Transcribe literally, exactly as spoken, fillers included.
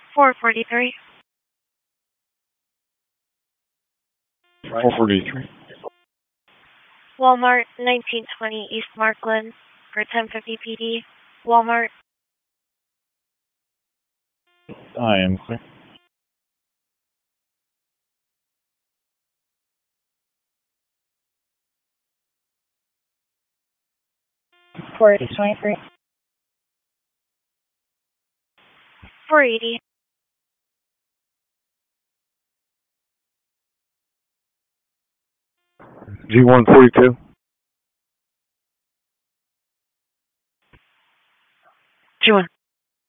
four forty-three. four forty-three. Walmart, nineteen twenty East Markland for ten fifty P D. Walmart. I am clear. four twenty-three. four eighty. G one forty-two. G one.